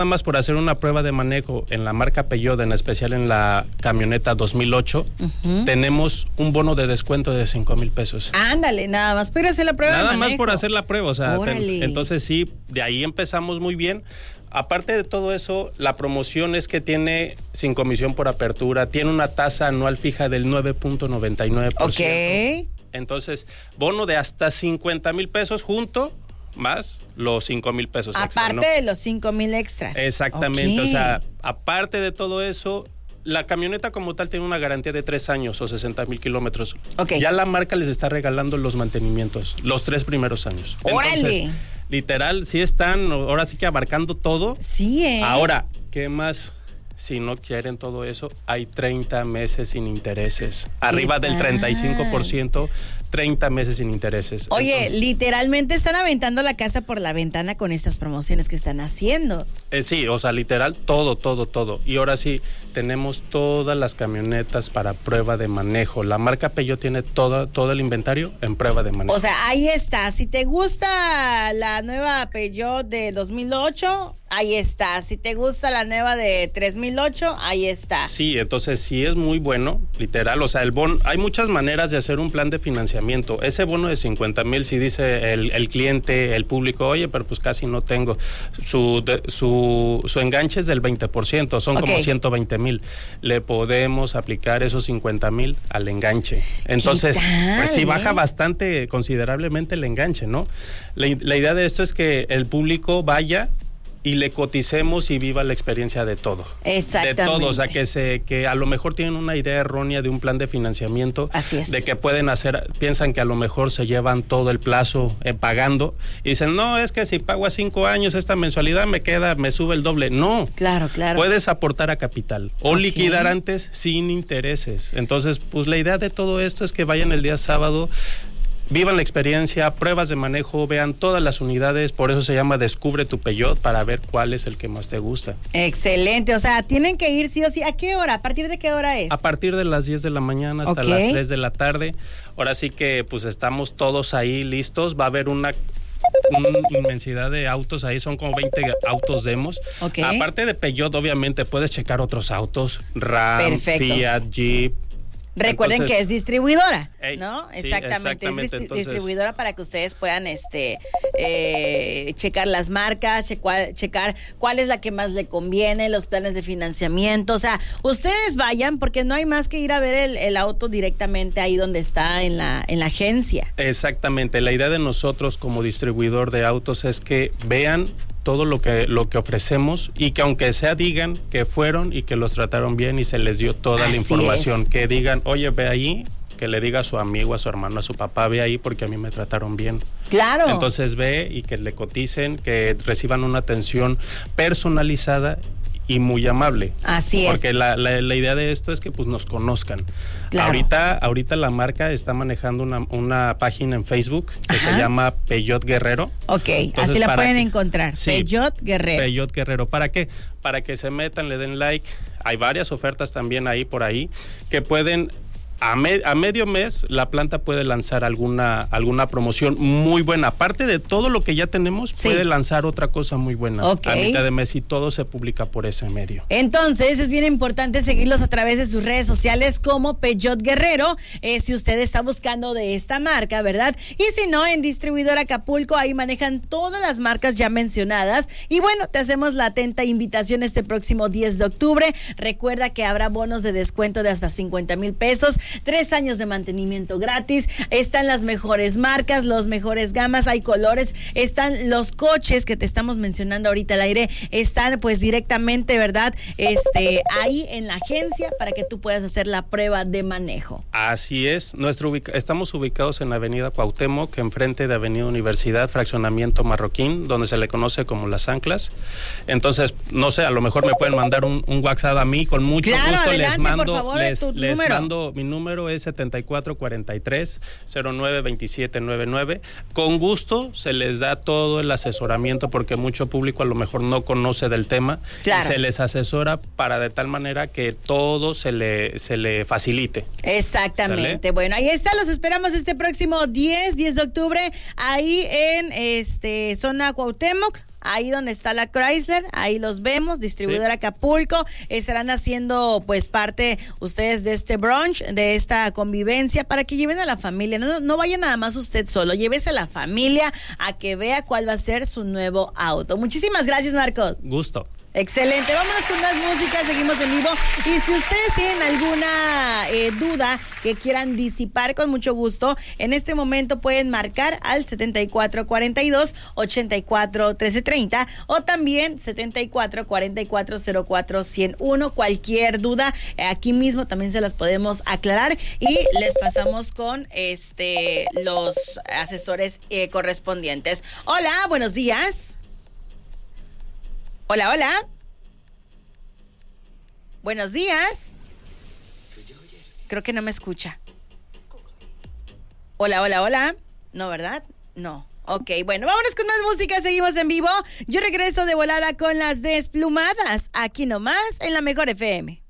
Nada más por hacer una prueba de manejo en la marca Peugeot, en especial en la camioneta 2008, tenemos un bono de descuento de 5,000 pesos. Ándale, nada más por hacer la prueba de manejo. Nada más por hacer la prueba, o sea, entonces sí, de ahí empezamos muy bien. Aparte de todo eso, la promoción es que tiene sin comisión por apertura, tiene una tasa anual fija del 9.99%. Ok. Entonces, bono de hasta 50,000 pesos junto más los 5,000 pesos extra, aparte de los 5,000 extras. Exactamente, o sea, aparte de todo eso, la camioneta como tal tiene una garantía de 3 años o 60,000 kilómetros. Ya la marca les está regalando los mantenimientos, los 3 primeros años. ¡Órale! Entonces, literal, sí están, ahora sí que abarcando todo. Sí, Ahora, ¿qué más? Si no quieren todo eso, hay 30 meses sin intereses. Arriba del 35%, 30 meses sin intereses. Oye, entonces, literalmente están aventando la casa por la ventana con estas promociones que están haciendo. Sí, o sea, literal, todo. Y ahora sí, tenemos todas las camionetas para prueba de manejo. La marca Peugeot tiene todo el inventario en prueba de manejo. O sea, ahí está. Si te gusta la nueva Peugeot de 2008, ahí está. Si te gusta la nueva de 3008, ahí está. Sí, entonces sí es muy bueno, literal. O sea, el bono, hay muchas maneras de hacer un plan de financiamiento. Ese bono de 50,000, si dice el cliente, el público, oye, pero pues casi no tengo. Su enganche es del 20%, son como 120,000. Le podemos aplicar esos 50,000 al enganche. Entonces, pues sí baja bastante, considerablemente el enganche, ¿no? La idea de esto es que el público vaya y le coticemos y viva la experiencia de todo. Exactamente. De todo, o sea, que a lo mejor tienen una idea errónea de un plan de financiamiento. Así es. De que pueden piensan que a lo mejor se llevan todo el plazo pagando y dicen, no, es que si pago a 5 años esta mensualidad me sube el doble. No. Claro. Puedes aportar a capital o liquidar antes sin intereses. Entonces, pues la idea de todo esto es que vayan el día sábado, vivan la experiencia, pruebas de manejo, vean todas las unidades, por eso se llama Descubre tu Peugeot, para ver cuál es el que más te gusta. Excelente, o sea, tienen que ir sí o sí. ¿A qué hora? ¿A partir de qué hora es? A partir de las 10 de la mañana hasta las 3 de la tarde. Ahora sí que pues estamos todos ahí listos, va a haber una inmensidad de autos, ahí son como 20 autos demos. Aparte de Peugeot, obviamente puedes checar otros autos, RAM, Fiat, Jeep. Recuerden que es distribuidora, ¿no? Sí, exactamente. Es distribuidora para que ustedes puedan checar las marcas, checar cuál es la que más le conviene, los planes de financiamiento. O sea, ustedes vayan porque no hay más que ir a ver el auto directamente ahí donde está en la agencia. Exactamente. La idea de nosotros como distribuidor de autos es que vean todo lo que ofrecemos y que aunque sea digan que fueron y que los trataron bien y se les dio toda la información, que digan, oye, ve ahí, que le diga a su amigo, a su hermano, a su papá, ve ahí porque a mí me trataron bien. Claro. Entonces ve y que le coticen, que reciban una atención personalizada y muy amable. Así es. Porque la idea de esto es que pues nos conozcan. Claro. Ahorita la marca está manejando una página en Facebook que se llama Peugeot Guerrero. Entonces, así la pueden encontrar. Sí, Peugeot Guerrero. Peugeot Guerrero. ¿Para qué? Para que se metan, le den like. Hay varias ofertas también por ahí que pueden. A medio mes la planta puede lanzar alguna promoción muy buena. Aparte de todo lo que ya tenemos, puede lanzar otra cosa muy buena a mitad de mes y todo se publica por ese medio. Entonces es bien importante seguirlos a través de sus redes sociales como Peugeot Guerrero, si usted está buscando de esta marca, ¿verdad? Y si no, en Distribuidor Acapulco, ahí manejan todas las marcas ya mencionadas. Y bueno, te hacemos la atenta invitación este próximo 10 de octubre. Recuerda que habrá bonos de descuento de hasta 50,000 pesos. 3 años de mantenimiento gratis, están las mejores marcas, los mejores gamas, hay colores, están los coches que te estamos mencionando ahorita al aire, están pues directamente, ¿verdad? Ahí en la agencia para que tú puedas hacer la prueba de manejo. Así es, estamos ubicados en la avenida Cuauhtémoc, enfrente de Avenida Universidad, fraccionamiento Marroquín, donde se le conoce como Las Anclas. Entonces, no sé, a lo mejor me pueden mandar un WhatsApp a mí, con mucho gusto adelante, les mando, por favor, les mando mi número es 7443-092799. Con gusto se les da todo el asesoramiento porque mucho público a lo mejor no conoce del tema. Claro. Y se les asesora para de tal manera que todo se le facilite. Exactamente. ¿Sale? Bueno, ahí está, los esperamos este próximo 10 de octubre, ahí en zona Cuauhtémoc. ahí donde está la Chrysler, ahí los vemos, distribuidora Acapulco, estarán haciendo pues parte ustedes de este brunch, de esta convivencia, para que lleven a la familia, no vaya nada más usted solo, llévese a la familia a que vea cuál va a ser su nuevo auto. Muchísimas gracias, Marcos. Gusto. Excelente, vámonos con más música, seguimos en vivo y si ustedes tienen alguna duda que quieran disipar, con mucho gusto, en este momento pueden marcar al 7442-841330 o también 74440401, cualquier duda aquí mismo también se las podemos aclarar y les pasamos con los asesores correspondientes. Hola, buenos días. Hola, hola. Buenos días. Creo que no me escucha. Hola, hola, hola. No, ¿verdad? No. Ok, bueno, vámonos con más música, seguimos en vivo. Yo regreso de volada con las Desplumadas, aquí nomás en la Mejor FM.